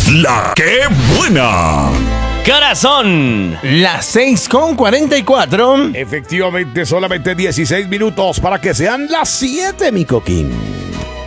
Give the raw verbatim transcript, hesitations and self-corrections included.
La que buena. Corazón. Las seis con cuarenta y cuatro. Efectivamente, solamente dieciséis minutos para que sean las siete, mi coquín.